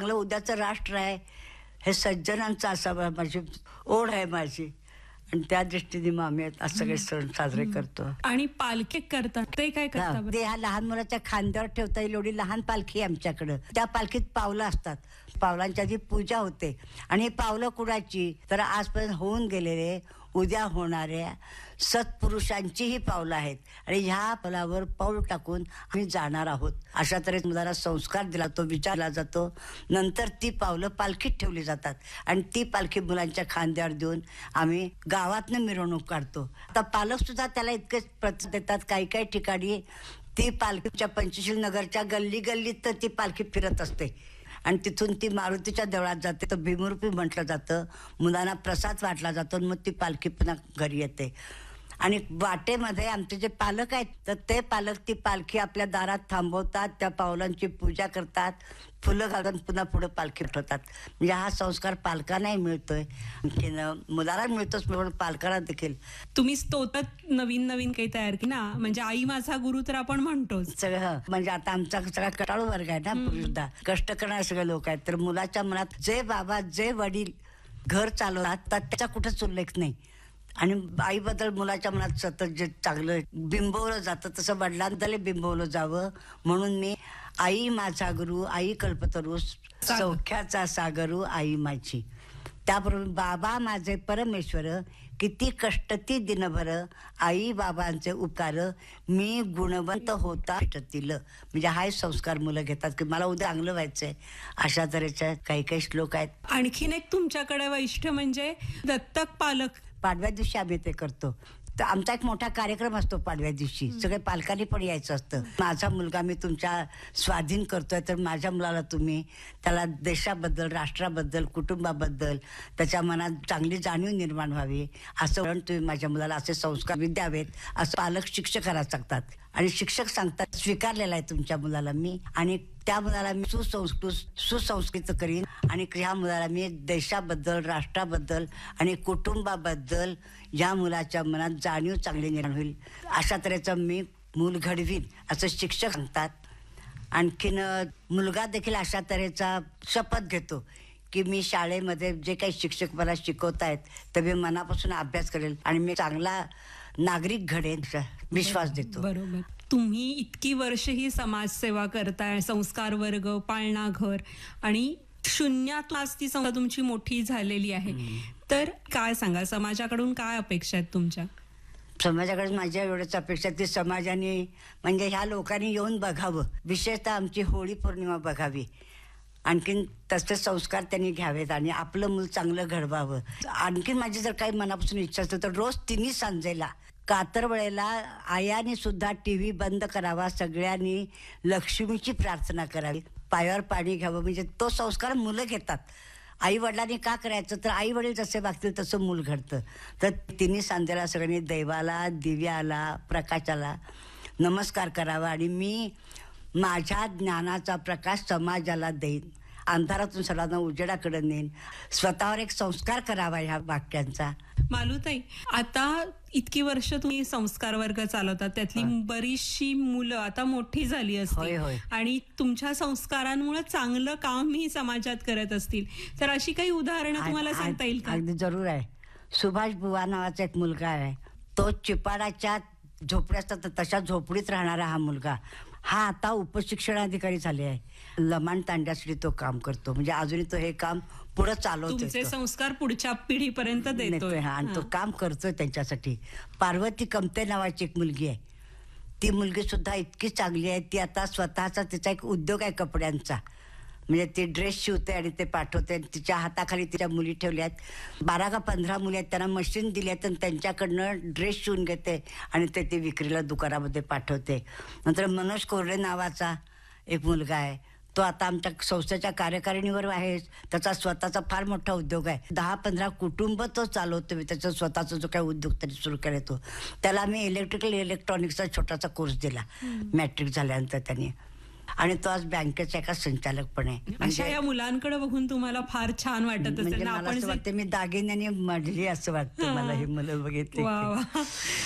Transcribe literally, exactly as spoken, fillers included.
चांगलं उद्याचं राष्ट्र आहे हे सज्जनांचा असावा, माझी ओढ आहे माझी. आणि त्या दृष्टीने मग आम्ही आज सगळे सण साजरे करतो. आणि पालखी करतात ते काय करतात? ते ह्या लहान मुलाच्या खांद्यावर ठेवता येईल एवढी लहान पालखी आहे आमच्याकडं. त्या पालखीत पावलं असतात, पावलांच्या जी पूजा होते. आणि ही पावलं कुणाची तर आजपर्यंत होऊन गेलेले, उद्या होणाऱ्या सत्पुरुषांची ही पावलं आहेत. आणि ह्या पावलावर पाऊल टाकून आम्ही जाणार आहोत. अशा तऱ्हेने मुलाला संस्कार दिला तो विचारला जातो. नंतर ती पावलं पालखीत ठेवली जातात आणि ती पालखी मुलांच्या खांद्यावर देऊन आम्ही गावातनं मिरवणूक काढतो. आता पालक सुद्धा त्याला इतकेच प्रत देतात. काही काही ठिकाणी ती पालखीच्या पंचशील नगरच्या गल्ली गल्लीत तर ती पालखी फिरत असते आणि तिथून ती मारुतीच्या देवळात जाते. तर भीमरूपी म्हटलं जातं. मुलांना प्रसाद वाटला जातो आणि मग ती पालखी पुन्हा घरी येते. आणि वाटेमध्ये आमचे जे पालक आहेत तर ते पालक ती पालखी आपल्या दारात थांबवतात, त्या पावलांची पूजा करतात, फुलं घालून पुन्हा पुढे पालखी ठेवतात. म्हणजे हा संस्कार पालकांनाही मिळतोय, आणखीन मुलाला मिळतोच, म्हणून पालकांना देखील. तुम्ही स्तोत्रात नवीन नवीन काही तयार की ना, म्हणजे आई माझा गुरु तर आपण म्हणतोच सगळं. म्हणजे आता आमचा सगळा कटाळू वर्ग आहे ना, पुरुषदा कष्ट करणारे सगळे लोक आहेत. तर मुलाच्या मनात जे बाबा जे वडील घर चालवतात त्याचा कुठंच उल्लेख नाही. आणि आईबद्दल मुलाच्या मनात सतत जे चांगलं बिंबवलं जातं तसं वडिलांबद्दल बिंबवलं जावं म्हणून मी आई माझा गुरु, आई कल्पतरू, सौख्याचा सागरू आई माझी. त्याबरोबर बाबा माझे परमेश्वर, किती कष्ट ती दिनभर, आई बाबांचे उपकार, मी गुणवंत होता भेटतील. म्हणजे हाय संस्कार मुलं घेतात की मला उद्या चांगलं व्हायचंय. अशा तऱ्हेच्या काही काही श्लोक आहेत. आणखीन एक तुमच्याकडे वैशिष्ट्य म्हणजे दत्तक पालक. पाडव्या दिवशी आम्ही ते करतो. तर आमचा एक मोठा कार्यक्रम असतो पाडव्या दिवशी. सगळे पालकांनी पण यायचं असतं. माझा मुलगा मी तुमच्या स्वाधीन करतोय तर माझ्या मुलाला तुम्ही त्याला देशाबद्दल, राष्ट्राबद्दल, कुटुंबाबद्दल त्याच्या मनात चांगली जाणीव निर्माण व्हावी असं म्हणून तुम्ही माझ्या मुलाला असे संस्कार द्यावेत असं पालक शिक्षकाला सांगतात. आणि शिक्षक सांगतात स्वीकारलेला आहे तुमच्या मुलाला मी, आणि त्या मुलाला मी सुसंस्कृत सुसंस्कृत करीन. आणि ह्या मुलाला मी देशाबद्दल, राष्ट्राबद्दल आणि कुटुंबाबद्दल या मुलाच्या मनात जाणीव चांगली निर्माण होईल अशा तऱ्हेचं मी मूल घडवीन असं शिक्षक सांगतात. आणखीन मुलगा देखील अशा तऱ्हेचा शपथ घेतो की मी शाळेमध्ये जे काही शिक्षक मला शिकवत आहेत तर मी मनापासून अभ्यास करेल आणि मी चांगला नागरिक घडेन विश्वास देतो. बरोबर. तुम्ही इतकी वर्ष ही समाजसेवा करताय, संस्कार वर्ग, पाळणा घर, आणि शून्यातून आज ती संस्था तुमची मोठी झालेली आहे. तर काय सांगा, समाजाकडून काय अपेक्षा आहेत तुमच्या? समाजाकडे माझ्या एवढ्याच अपेक्षा की समाजाने म्हणजे ह्या लोकांनी येऊन बघावं, विशेषतः आमची होळी पौर्णिमा बघावी, आणखीन तसे संस्कार त्यांनी घ्यावेत आणि आपलं मूल चांगलं घडवावं. आणखीन माझी जर काही मनापासून इच्छा असते तर रोज तिन्ही सांजेला कातर वेळेला आयाने सुद्धा टी व्ही बंद करावा, सगळ्यांनी लक्ष्मीची प्रार्थना करावी, पायावर पाणी घ्यावं. म्हणजे तो संस्कार मुलं घेतात. आई वडिलांनी का करायचं तर आई वडील जसे वागतील तसं मूल घडतं. तर तिन्ही सांजेला सगळ्यांनी दैवाला, दिव्याला, प्रकाशाला नमस्कार करावा आणि मी माझ्या ज्ञानाचा प्रकाश समाजाला देईन, अंधारातून सर्वांना उजेडाकडे नेईन, स्वतःवर एक संस्कार करावा ह्या वाक्यांचा. मालूताई, आता इतकी वर्ष तुम्ही संस्कार वर्ग चालवतात, त्यातली बरीचशी मुलं आता मोठी झाली असतील आणि तुमच्या संस्कारांमुळे चांगलं कामही समाजात करत असतील. तर अशी काही उदाहरणं तुम्हाला सांगता येईल का? अगदी जरूर आहे. सुभाष बुवा नावाचा एक मुलगा आहे. तो चिपाडाच्या झोपड्या असतात तशा झोपडीत राहणारा हा मुलगा, हा आता उपशिक्षणाधिकारी झाले आहे. लमाण तांड्यासाठी तो काम करतो. म्हणजे अजूनही तो हे काम पुढे चालवतोय. तुमचे संस्कार पुढच्या पिढीपर्यंत देतोय आणि तो काम करतोय त्यांच्यासाठी. पार्वती कमते नावाची एक मुलगी आहे. ती मुलगी सुद्धा इतकी चांगली आहे. ती आता स्वतःचा तिचा एक उद्योग आहे कपड्यांचा. म्हणजे ती ड्रेस शिवते आणि ते पाठवते. तिच्या हाताखाली तिच्या मुली ठेवल्या आहेत. बारा का पंधरा मुली आहेत. त्यांना मशीन दिली आहेत आणि त्यांच्याकडनं ड्रेस शिवून घेते आणि ते ती विक्रीला दुकानामध्ये पाठवते. नंतर मनोज कोरडे नावाचा एक मुलगा आहे. तो आता आमच्या संस्थेच्या कार्यकारिणीवर आहे. त्याचा स्वतःचा फार मोठा उद्योग आहे. दहा पंधरा कुटुंब तो चालवतो. त्याचा स्वतःचा जो काही उद्योग त्यांनी सुरू केला तो, त्याला आम्ही इलेक्ट्रिकल इलेक्ट्रॉनिक्सचा छोटासा कोर्स दिला मॅट्रिक झाल्यानंतर त्यांनी. आणि तो आज बँकेचा एका संचालक पण आहे. अशा या मुलांकडे बघून तुम्हाला फार छान वाटत असेल ना? मला असं वाटतं मी दागिन्याने मढली असं वाटतं मला ही मुलं बघितली.